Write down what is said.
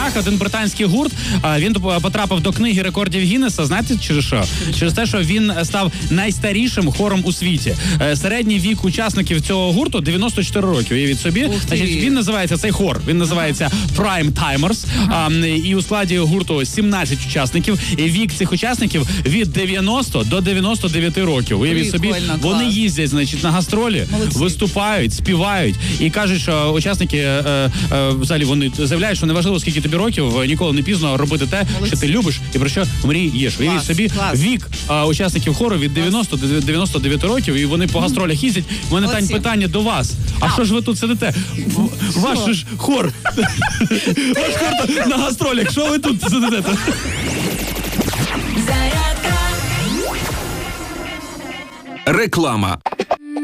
роках один британський гурт, він потрапив до книги рекордів Гіннеса. Знаєте, через що? Через те, що він став найстарішим хором у світі. Середній вік учасників цього гурту 94 роки. Уявіть собі. Значить, він називається, цей хор, він називається Prime Timers. І у складі гурту 17 учасників. І вік цих учасників від 90 до 99 років. Уявіть собі, вони їздять, значить, на гастролі, виступають, співають і кажуть, що учасники взагалі вони заявляють, що неважливо, скільки тобі років, ніколи не пізно робити те, що ти любиш і про що мрієш. Уявіть собі, вік учасників хору від 90 до 99 років, і вони по гастролях їздять. У мене питання до вас. А що ж ви тут сидите? Ваш ж хор. Ваш хор на гастролях. Що ви тут сидите? Реклама.